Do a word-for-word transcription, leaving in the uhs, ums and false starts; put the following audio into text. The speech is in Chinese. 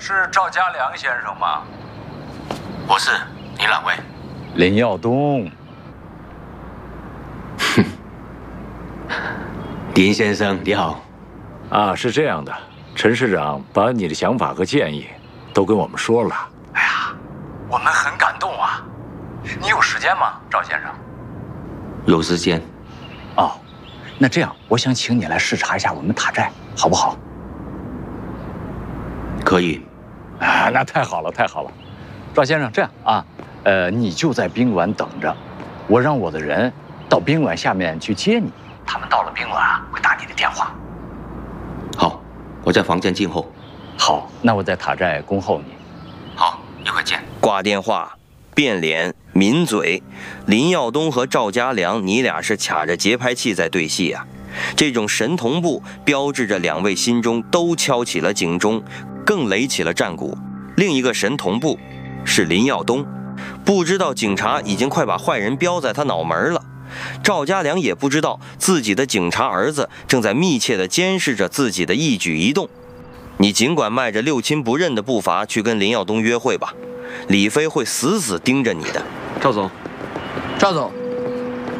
是赵家良先生吗？ 我是，你哪位？ 林耀东。 哼，林先生你好。 啊，是这样的，陈市长把你的想法和建议都跟我们说了。 哎呀，我们很感动啊！你有时间吗，赵先生？ 有时间。 哦，那这样，我想请你来视察一下我们塔寨，好不好？ 可以。 啊，那太好了，太好了。赵先生，这样啊，呃，你就在宾馆等着，我让我的人到宾馆下面去接你。他们到了宾馆啊，会打你的电话。 好，我在房间静候。 好，那我在塔寨恭候你。 好，一会儿见。 挂电话，变脸，抿嘴，林耀东和赵家良，你俩是卡着节拍器在对戏啊！这种神同步，标志着两位心中都敲起了警钟，更擂起了战鼓。另一个神同步是林耀东，不知道警察已经快把坏人标在他脑门了。赵家良也不知道自己的警察儿子正在密切地监视着自己的一举一动。你尽管迈着六亲不认的步伐去跟林耀东约会吧，李飞会死死盯着你的。 赵总，赵总。